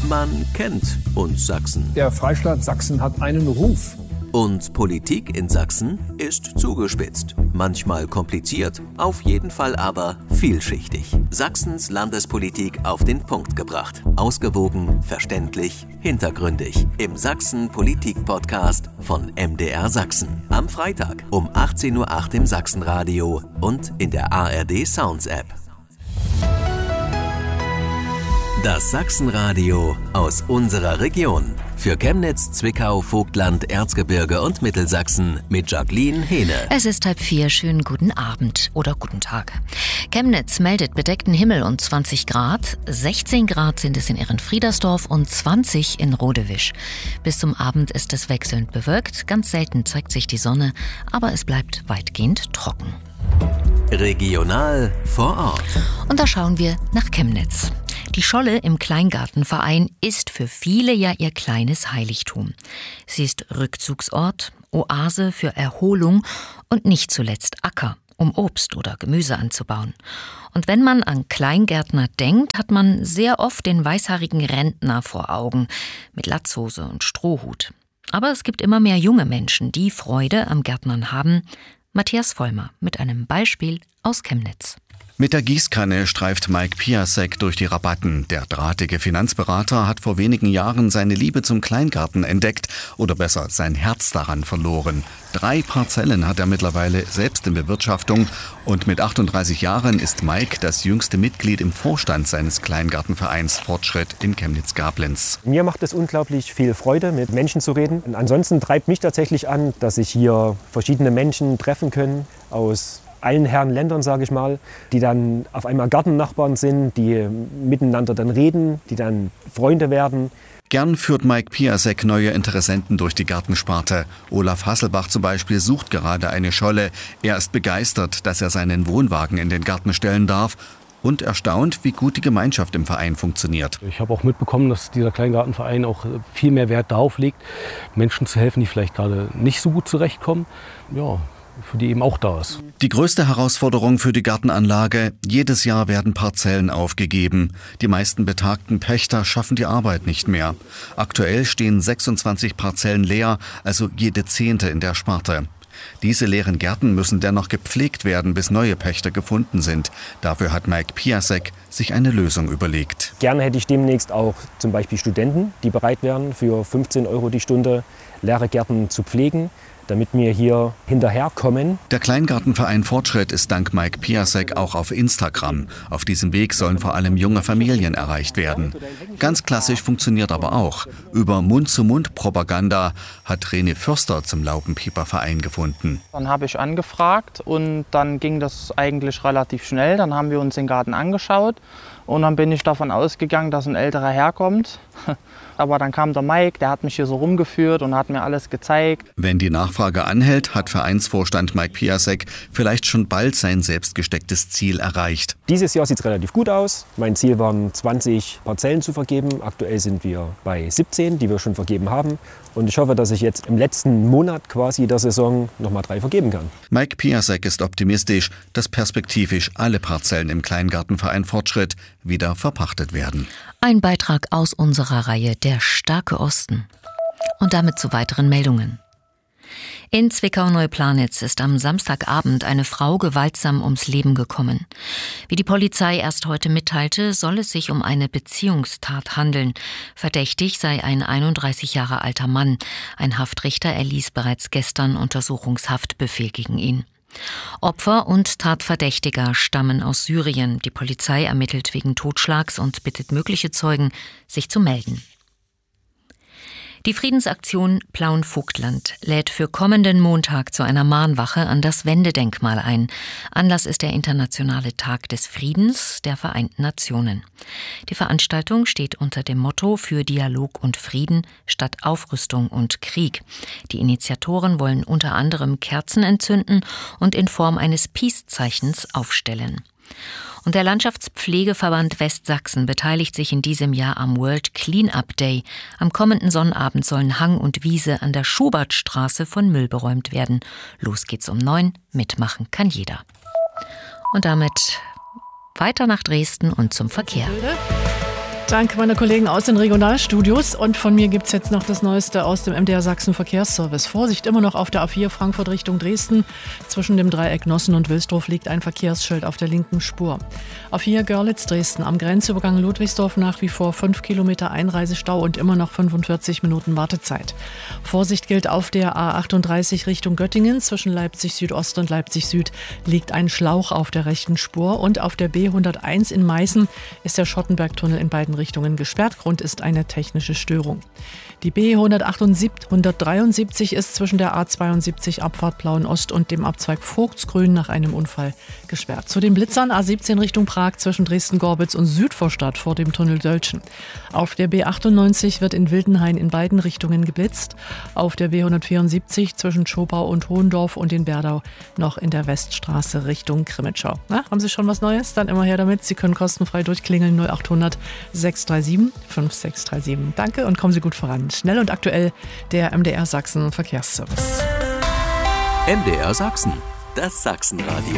Man kennt uns Sachsen. Der Freistaat Sachsen hat einen Ruf. Und Politik in Sachsen ist zugespitzt. Manchmal kompliziert, auf jeden Fall aber vielschichtig. Sachsens Landespolitik auf den Punkt gebracht. Ausgewogen, verständlich, hintergründig. Im Sachsen-Politik-Podcast von MDR Sachsen. Am Freitag um 18:08 Uhr im Sachsenradio und in der ARD Sounds App. Das Sachsenradio aus unserer Region. Für Chemnitz, Zwickau, Vogtland, Erzgebirge und Mittelsachsen mit Jacqueline Hehne. Es ist 3:30. Schönen guten Abend oder guten Tag. Chemnitz meldet bedeckten Himmel und 20 Grad. 16 Grad sind es in Ehrenfriedersdorf und 20 in Rodewisch. Bis zum Abend ist es wechselnd bewölkt. Ganz selten zeigt sich die Sonne, aber es bleibt weitgehend trocken. Regional vor Ort. Und da schauen wir nach Chemnitz. Die Scholle im Kleingartenverein ist für viele ja ihr kleines Heiligtum. Sie ist Rückzugsort, Oase für Erholung und nicht zuletzt Acker, um Obst oder Gemüse anzubauen. Und wenn man an Kleingärtner denkt, hat man sehr oft den weißhaarigen Rentner vor Augen mit Latzhose und Strohhut. Aber es gibt immer mehr junge Menschen, die Freude am Gärtnern haben. Matthias Vollmer mit einem Beispiel aus Chemnitz. Mit der Gießkanne streift Mike Piasek durch die Rabatten. Der drahtige Finanzberater hat vor wenigen Jahren seine Liebe zum Kleingarten entdeckt oder besser sein Herz daran verloren. 3 Parzellen hat er mittlerweile selbst in Bewirtschaftung und mit 38 Jahren ist Mike das jüngste Mitglied im Vorstand seines Kleingartenvereins Fortschritt in Chemnitz-Gablenz. Mir macht es unglaublich viel Freude, mit Menschen zu reden. Und ansonsten treibt mich tatsächlich an, dass sich hier verschiedene Menschen treffen können aus allen Herren Ländern, sage ich mal, die dann auf einmal Gartennachbarn sind, die miteinander dann reden, die dann Freunde werden. Gern führt Mike Piasek neue Interessenten durch die Gartensparte. Olaf Hasselbach zum Beispiel sucht gerade eine Scholle. Er ist begeistert, dass er seinen Wohnwagen in den Garten stellen darf und erstaunt, wie gut die Gemeinschaft im Verein funktioniert. Ich habe auch mitbekommen, dass dieser Kleingartenverein auch viel mehr Wert darauf legt, Menschen zu helfen, die vielleicht gerade nicht so gut zurechtkommen. Ja, für die eben auch da ist. Die größte Herausforderung für die Gartenanlage: jedes Jahr werden Parzellen aufgegeben. Die meisten betagten Pächter schaffen die Arbeit nicht mehr. Aktuell stehen 26 Parzellen leer, also jede 10. in der Sparte. Diese leeren Gärten müssen dennoch gepflegt werden, bis neue Pächter gefunden sind. Dafür hat Mike Piasek sich eine Lösung überlegt. Gerne hätte ich demnächst auch zum Beispiel Studenten, die bereit wären, für 15 € die Stunde leere Gärten zu pflegen, damit wir hier hinterherkommen. Der Kleingartenverein Fortschritt ist dank Mike Piasek auch auf Instagram. Auf diesem Weg sollen vor allem junge Familien erreicht werden. Ganz klassisch funktioniert aber auch. Über Mund-zu-Mund-Propaganda hat René Fürster zum Laubenpieper-Verein gefunden. Dann habe ich angefragt und dann ging das eigentlich relativ schnell. Dann haben wir uns den Garten angeschaut und dann bin ich davon ausgegangen, dass ein älterer Herr kommt. Aber dann kam der Mike, der hat mich hier so rumgeführt und hat mir alles gezeigt. Wenn die Nachfrage anhält, hat Vereinsvorstand Mike Piasek vielleicht schon bald sein selbst gestecktes Ziel erreicht. Dieses Jahr sieht es relativ gut aus. Mein Ziel waren 20 Parzellen zu vergeben. Aktuell sind wir bei 17, die wir schon vergeben haben. Und ich hoffe, dass ich jetzt im letzten Monat quasi der Saison nochmal 3 vergeben kann. Mike Piasek ist optimistisch, dass perspektivisch alle Parzellen im Kleingartenverein Fortschritt wieder verpachtet werden. Ein Beitrag aus unserer Reihe Der starke Osten. Und damit zu weiteren Meldungen. In Zwickau-Neuplanitz ist am Samstagabend eine Frau gewaltsam ums Leben gekommen. Wie die Polizei erst heute mitteilte, soll es sich um eine Beziehungstat handeln. Verdächtig sei ein 31 Jahre alter Mann. Ein Haftrichter erließ bereits gestern Untersuchungshaftbefehl gegen ihn. Opfer und Tatverdächtiger stammen aus Syrien. Die Polizei ermittelt wegen Totschlags und bittet mögliche Zeugen, sich zu melden. Die Friedensaktion Plauen-Vogtland lädt für kommenden Montag zu einer Mahnwache an das Wendedenkmal ein. Anlass ist der Internationale Tag des Friedens der Vereinten Nationen. Die Veranstaltung steht unter dem Motto für Dialog und Frieden statt Aufrüstung und Krieg. Die Initiatoren wollen unter anderem Kerzen entzünden und in Form eines Peace-Zeichens aufstellen. Und der Landschaftspflegeverband Westsachsen beteiligt sich in diesem Jahr am World Clean-Up Day. Am kommenden Sonnabend sollen Hang und Wiese an der Schubertstraße von Müll beräumt werden. Los geht's um 9. Mitmachen kann jeder. Und damit weiter nach Dresden und zum Verkehr. Danke meiner Kollegen aus den Regionalstudios. Und von mir gibt es jetzt noch das Neueste aus dem MDR Sachsen Verkehrsservice. Vorsicht immer noch auf der A4 Frankfurt Richtung Dresden. Zwischen dem Dreieck Nossen und Wilsdorf liegt ein Verkehrsschild auf der linken Spur. A4 Görlitz-Dresden am Grenzübergang Ludwigsdorf nach wie vor 5 Kilometer Einreisestau und immer noch 45 Minuten Wartezeit. Vorsicht gilt auf der A38 Richtung Göttingen. Zwischen Leipzig Südost und Leipzig Süd liegt ein Schlauch auf der rechten Spur. Und auf der B101 in Meißen ist der Schottenbergtunnel in beiden Richtungen gesperrt. Grund ist eine technische Störung. Die B173 ist zwischen der A72 Abfahrt Plauen-Ost und dem Abzweig Vogtsgrün nach einem Unfall gesperrt. Zu den Blitzern A17 Richtung Prag zwischen Dresden-Gorbitz und Südvorstadt vor dem Tunnel Dölschen. Auf der B98 wird in Wildenhain in beiden Richtungen geblitzt. Auf der B174 zwischen Schobau und Hohendorf und in Berdau noch in der Weststraße Richtung Krimitschau. Na, haben Sie schon was Neues? Dann immer her damit. Sie können kostenfrei durchklingeln 0800 637 5637. Danke und kommen Sie gut voran. Schnell und aktuell der MDR Sachsen Verkehrsservice. MDR Sachsen, das Sachsenradio.